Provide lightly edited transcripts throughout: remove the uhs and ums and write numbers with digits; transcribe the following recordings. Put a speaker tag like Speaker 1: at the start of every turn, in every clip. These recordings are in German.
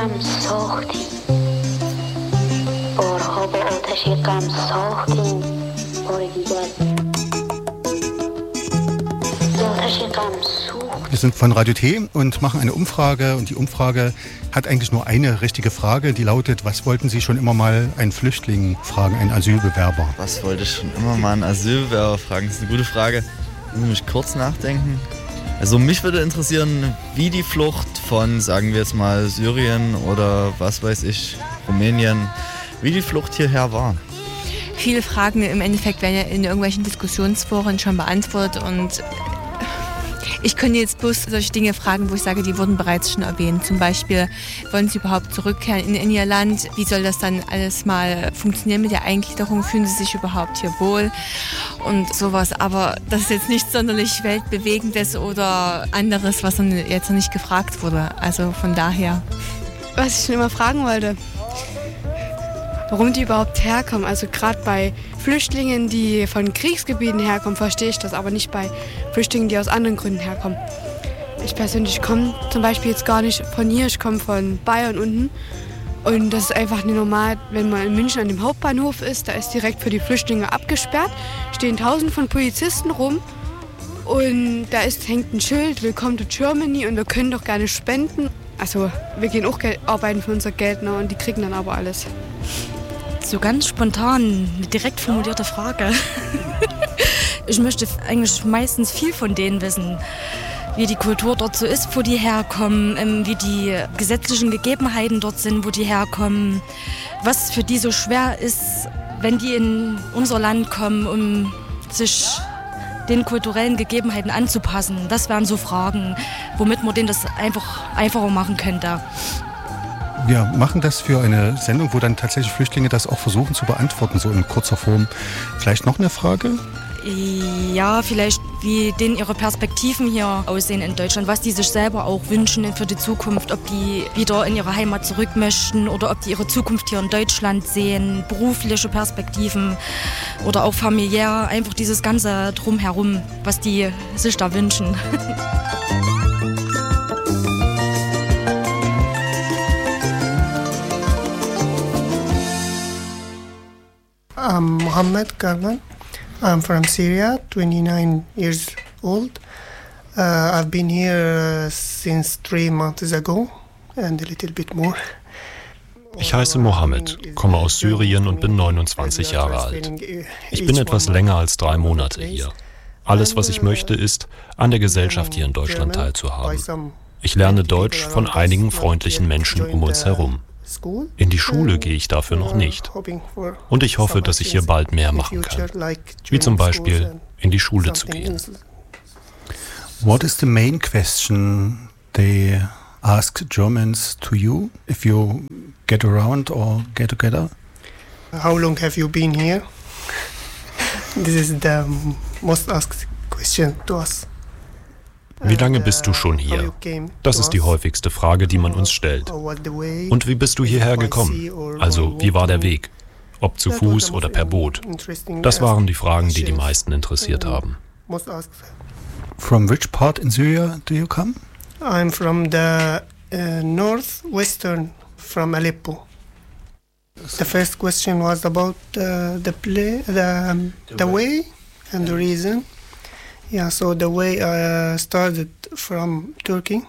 Speaker 1: Wir sind von Radio T und machen eine Umfrage und die Umfrage hat eigentlich nur eine richtige Frage, die lautet: Was wollten Sie schon immer mal einen Flüchtling fragen, einen Asylbewerber?
Speaker 2: Was wollte ich schon immer mal einen Asylbewerber fragen? Das ist eine gute Frage. Muss ich kurz nachdenken. Also mich würde interessieren, wie die Flucht von, sagen wir jetzt mal, Syrien oder was weiß ich, Rumänien, wie die Flucht hierher war.
Speaker 3: Viele Fragen im Endeffekt werden ja in irgendwelchen Diskussionsforen schon beantwortet und ich könnte jetzt bloß solche Dinge fragen, wo ich sage, die wurden bereits schon erwähnt. Zum Beispiel, wollen Sie überhaupt zurückkehren in Ihr Land? Wie soll das dann alles mal funktionieren mit der Eingliederung? Fühlen Sie sich überhaupt hier wohl? Und sowas. Aber das ist jetzt nichts sonderlich Weltbewegendes oder anderes, was dann jetzt noch nicht gefragt wurde. Also von daher.
Speaker 4: Was ich schon immer fragen wollte, warum die überhaupt herkommen. Also gerade bei Flüchtlingen, die von Kriegsgebieten herkommen, verstehe ich das, aber nicht bei Flüchtlingen, die aus anderen Gründen herkommen. Ich persönlich komme zum Beispiel jetzt gar nicht von hier, ich komme von Bayern unten. Und das ist einfach nicht normal, wenn man in München an dem Hauptbahnhof ist, da ist direkt für die Flüchtlinge abgesperrt, stehen Tausende von Polizisten rum und da hängt ein Schild, Willkommen to Germany und wir können doch gerne spenden. Also wir gehen auch arbeiten für unser Geld, ne, und die kriegen dann aber alles.
Speaker 5: So ganz spontan, eine direkt formulierte Frage. Ich möchte eigentlich meistens viel von denen wissen, wie die Kultur dort so ist, wo die herkommen, wie die gesetzlichen Gegebenheiten dort sind, wo die herkommen, was für die so schwer ist, wenn die in unser Land kommen, um sich den kulturellen Gegebenheiten anzupassen. Das wären so Fragen, womit man denen das einfacher machen könnte.
Speaker 1: Wir machen das für eine Sendung, wo dann tatsächlich Flüchtlinge das auch versuchen zu beantworten, so in kurzer Form. Vielleicht noch eine Frage?
Speaker 5: Ja, vielleicht wie denen ihre Perspektiven hier aussehen in Deutschland, was die sich selber auch wünschen für die Zukunft, ob die wieder in ihre Heimat zurück möchten oder ob die ihre Zukunft hier in Deutschland sehen, berufliche Perspektiven oder auch familiär, einfach dieses ganze Drumherum, was die sich da wünschen.
Speaker 6: I'm Mohammed Garban. I'm from Syria, 29 years old. I've been here since 3 months ago and a little bit more.
Speaker 7: Ich heiße Mohammed, komme aus Syrien und bin 29 Jahre alt. Ich bin etwas länger als 3 Monate hier. Alles, was ich möchte, ist, an der Gesellschaft hier in Deutschland teilzuhaben. Ich lerne Deutsch von einigen freundlichen Menschen um uns herum. In die Schule gehe ich dafür noch nicht. Und ich hoffe, dass ich hier bald mehr machen kann. Wie zum Beispiel in die Schule zu gehen.
Speaker 1: What is the main question they ask Germans to you if you get around or get together?
Speaker 6: How long have you been here? This is the most asked question to us.
Speaker 7: Wie lange bist du schon hier? Das ist die häufigste Frage, die man uns stellt. Und wie bist du hierher gekommen? Also, wie war der Weg? Ob zu Fuß oder per Boot? Das waren die Fragen, die die meisten interessiert haben.
Speaker 1: From which part in Syria do you come?
Speaker 6: I'm from the northwestern, from Aleppo. The first question was about the way and the reason. Yeah, so the way started from Turkey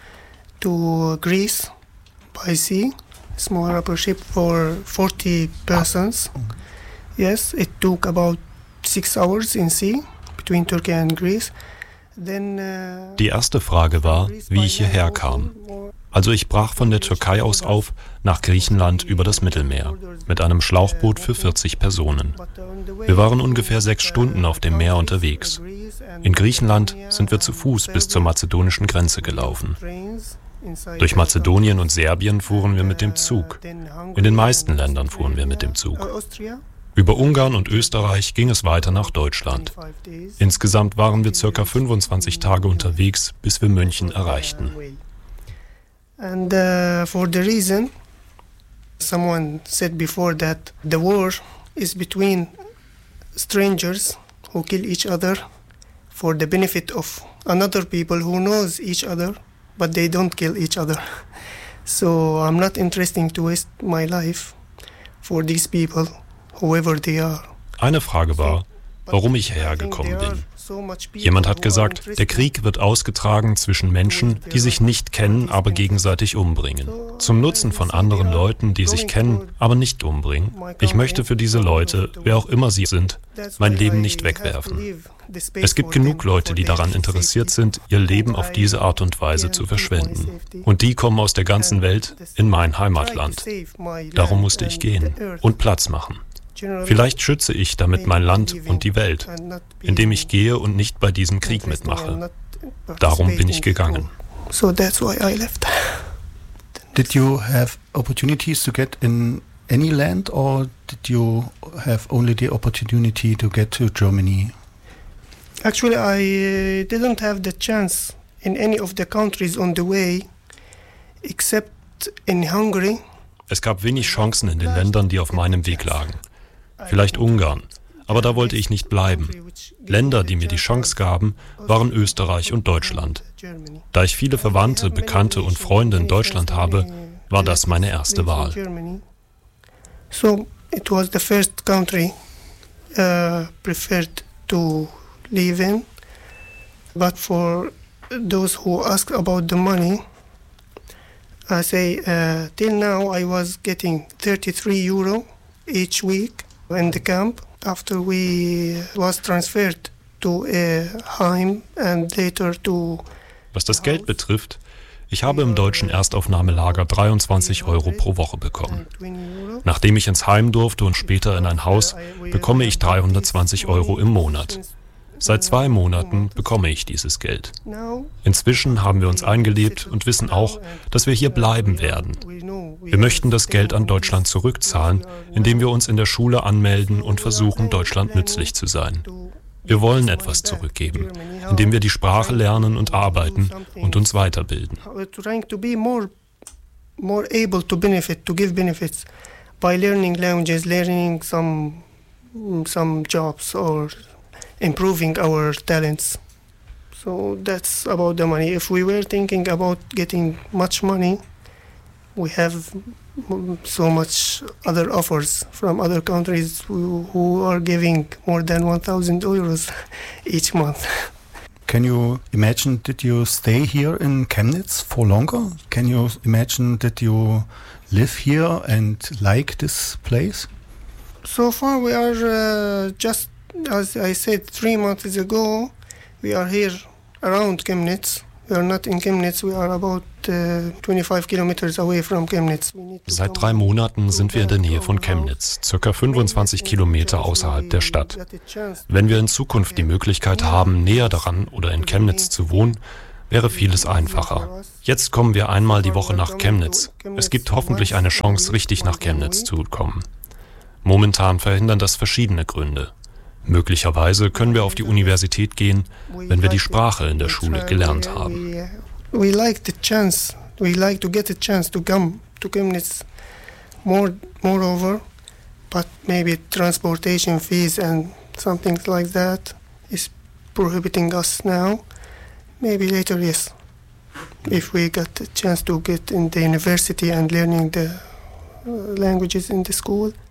Speaker 6: to Greece by sea, small rubber ship for 40 persons. Yes, it took about 6 hours in sea between Turkey and Greece.
Speaker 7: Die erste Frage war, wie ich hierher kam. Also ich brach von der Türkei aus auf nach Griechenland über das Mittelmeer mit einem Schlauchboot für 40 Personen. Wir waren ungefähr 6 Stunden auf dem Meer unterwegs. In Griechenland sind wir zu Fuß bis zur mazedonischen Grenze gelaufen. Durch Mazedonien und Serbien fuhren wir mit dem Zug. In den meisten Ländern fuhren wir mit dem Zug. Über Ungarn und Österreich ging es weiter nach Deutschland. Insgesamt waren wir ca. 25 Tage unterwegs, bis wir München erreichten.
Speaker 6: And for the reason, someone said before that the war is between strangers who kill each other for the benefit of another people who knows each other, but they don't kill each other. So I'm not interested to waste my life for these people, whoever they are.
Speaker 7: Eine Frage war, warum ich hierher gekommen bin. Jemand hat gesagt, der Krieg wird ausgetragen zwischen Menschen, die sich nicht kennen, aber gegenseitig umbringen. Zum Nutzen von anderen Leuten, die sich kennen, aber nicht umbringen. Ich möchte für diese Leute, wer auch immer sie sind, mein Leben nicht wegwerfen. Es gibt genug Leute, die daran interessiert sind, ihr Leben auf diese Art und Weise zu verschwenden. Und die kommen aus der ganzen Welt in mein Heimatland. Darum musste ich gehen und Platz machen. Vielleicht schütze ich damit mein Land und die Welt, indem ich gehe und nicht bei diesem Krieg mitmache. Darum bin ich gegangen.
Speaker 6: So that's why I left.
Speaker 1: Did you have opportunities to get in any land, or did you have only the opportunity to get to Germany?
Speaker 6: Actually, I didn't have the chance in any of the countries on the way, except in Hungary.
Speaker 7: Es gab wenig Chancen in den Ländern, die auf meinem Weg lagen. Vielleicht Ungarn, aber da wollte ich nicht bleiben. Länder, die mir die Chance gaben, waren Österreich und Deutschland. Da ich viele Verwandte, Bekannte und Freunde in Deutschland habe, war das meine erste Wahl.
Speaker 6: So it was the first country preferred to live in. But for those who ask about the money, I say till now I was getting 33 euro each week in the camp. After we was transferred to Heim and later to.
Speaker 7: Was das Geld betrifft, ich habe im deutschen Erstaufnahmelager 23 Euro pro Woche bekommen. Nachdem ich ins Heim durfte und später in ein Haus, bekomme ich 320 Euro im Monat. Seit 2 Monaten bekomme ich dieses Geld. Inzwischen haben wir uns eingelebt und wissen auch, dass wir hier bleiben werden. Wir möchten das Geld an Deutschland zurückzahlen, indem wir uns in der Schule anmelden und versuchen, Deutschland nützlich zu sein. Wir wollen etwas zurückgeben, indem wir die Sprache lernen und arbeiten und uns weiterbilden.
Speaker 6: More able to benefit, to give benefits by learning languages, learning some jobs or improving our talents. So that's about the money. If we were thinking about getting much money, we have so much other offers from other countries who are giving more than 1,000 euros each month.
Speaker 1: Can you imagine, did you stay here in Chemnitz for longer? Can you imagine that you live here and like this place?
Speaker 6: So far we are just, as I said, 3 months ago, we are here around Chemnitz. We are not in Chemnitz, we are about 25 kilometers away from Chemnitz.
Speaker 7: Seit 3 Monaten sind wir in der Nähe von Chemnitz, ca. 25 Kilometer außerhalb der Stadt. Wenn wir in Zukunft die Möglichkeit haben, näher daran oder in Chemnitz zu wohnen, wäre vieles einfacher. Jetzt kommen wir einmal die Woche nach Chemnitz. Es gibt hoffentlich eine Chance, richtig nach Chemnitz zu kommen. Momentan verhindern das verschiedene Gründe. Möglicherweise können wir auf die Universität gehen, wenn wir die Sprache in der Schule gelernt haben.
Speaker 6: We like the chance. We like to get a chance to come to Chemnitz moreover, but maybe transportation fees and something like that is prohibiting us now. Maybe later, yes. If we got a chance to get in the university and learning the languages in the school.